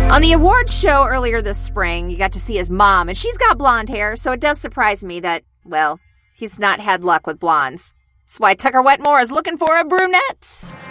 On the awards show earlier this spring, you got to see his mom, and she's got blonde hair, so it does surprise me that, well, he's not had luck with blondes. That's why Tucker Wetmore is looking for a brunette.